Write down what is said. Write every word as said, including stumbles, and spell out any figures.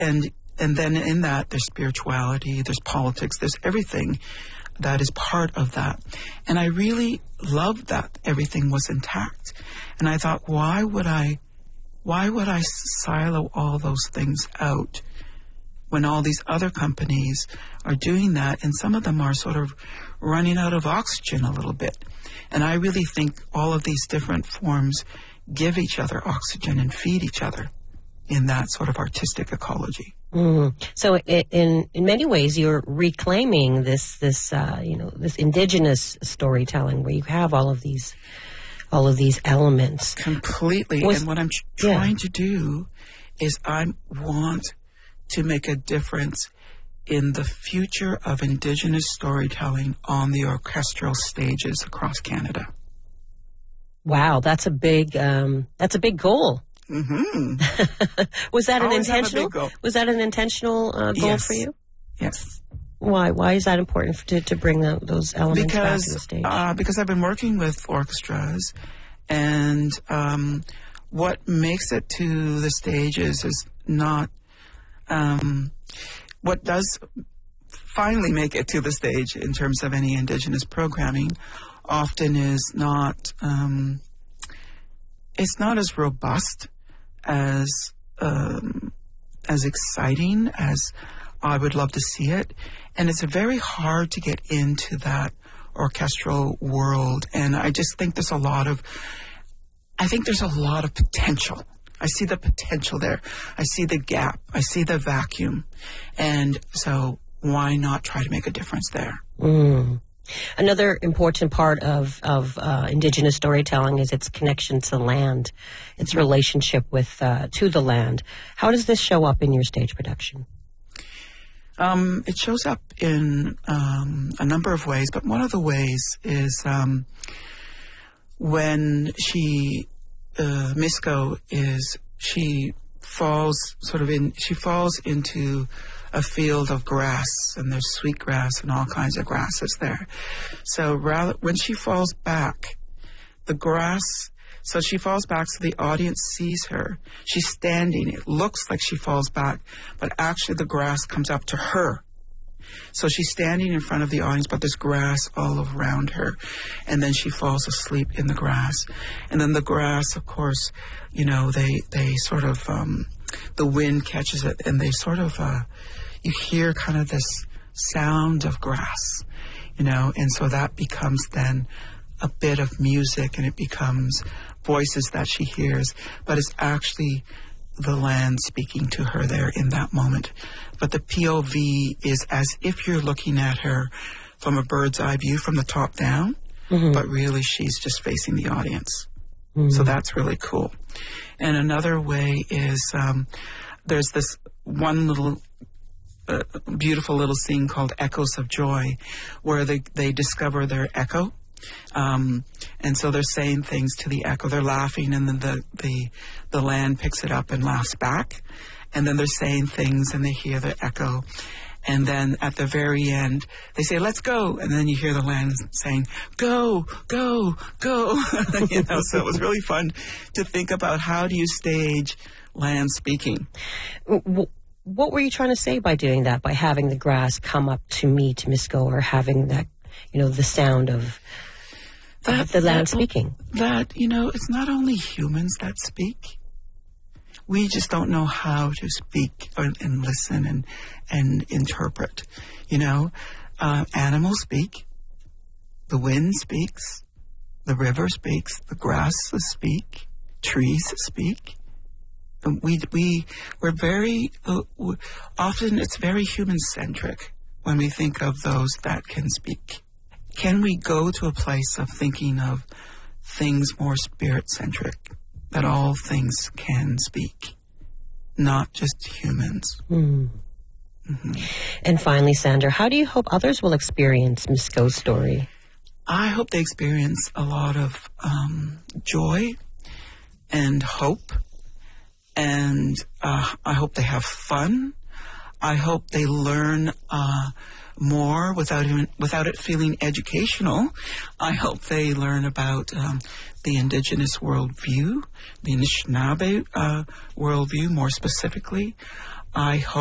and and then in that there's spirituality, there's politics, there's everything that is part of that. And I really loved that everything was intact. And I thought, why would I, why would I silo all those things out when all these other companies are doing that, and some of them are sort of running out of oxygen a little bit. And I really think all of these different forms give each other oxygen and feed each other in that sort of artistic ecology. Mm. So in in many ways, you're reclaiming this this uh, you know this indigenous storytelling where you have all of these all of these elements completely. Was, and what I'm tr- yeah. trying to do is I want to make a difference in the future of indigenous storytelling on the orchestral stages across Canada. Wow, that's a big um, that's a big goal. Mm-hmm. Was that an Always intentional? Was that an intentional uh, goal yes. for you? Yes. Why? Why is that important for, to to bring the, those elements because, back to the stage? Uh, because I've been working with orchestras, and um, what makes it to the stages is not. Um, what does finally make it to the stage in terms of any indigenous programming often is not. Um, it's not as robust as um, as exciting as I would love to see it, and it's very hard to get into that orchestral world. And I just think there's a lot of, I think there's a lot of potential. I see the potential there. I see the gap. I see the vacuum, and so why not try to make a difference there? Mm. Another important part of, of uh, Indigenous storytelling is its connection to land, its relationship with uh, to the land. How does this show up in your stage production? Um, it shows up in um, a number of ways, but one of the ways is um, when she, uh, Misko, is she falls sort of in, she falls into a field of grass, and there's sweet grass and all kinds of grasses there. So rather, when she falls back, the grass, so she falls back so the audience sees her. She's standing. It looks like she falls back, but actually the grass comes up to her. So she's standing in front of the audience, but there's grass all around her. And then she falls asleep in the grass. And then the grass, of course, you know, they, they sort of, um, the wind catches it, and they sort of, uh, you hear kind of this sound of grass, you know, and so that becomes then a bit of music, and it becomes voices that she hears, but it's actually the land speaking to her there in that moment. But the P O V is as if you're looking at her from a bird's eye view from the top down, mm-hmm. but really she's just facing the audience. Mm-hmm. So that's really cool. And another way is um, there's this one little uh, beautiful little scene called Echoes of Joy, where they, they discover their echo. Um, and so they're saying things to the echo. They're laughing, and then the, the, the land picks it up and laughs back. And then they're saying things, and they hear the echo. And then at the very end, they say, let's go. And then you hear the land saying, go, go, go. You know, so it was really fun to think about how do you stage land speaking. What were you trying to say by doing that, by having the grass come up to me, to Misko, or having that, you know, the sound of that, the land that, speaking? That, you know, it's not only humans that speak. We just don't know how to speak and, and listen and and interpret. You know, uh, animals speak. The wind speaks. The river speaks. The grasses speak. Trees speak. And we we we're very uh, often it's very human centric when we think of those that can speak. Can we go to a place of thinking of things more spirit centric? That all things can speak, not just humans. Mm. Mm-hmm. And finally, Sandra, how do you hope others will experience Misko's story? I hope they experience a lot of um, joy and hope, and uh, I hope they have fun. I hope they learn uh, more without even, without it feeling educational. I hope they learn about um, the Indigenous worldview, the Anishinaabe uh, worldview more specifically. I hope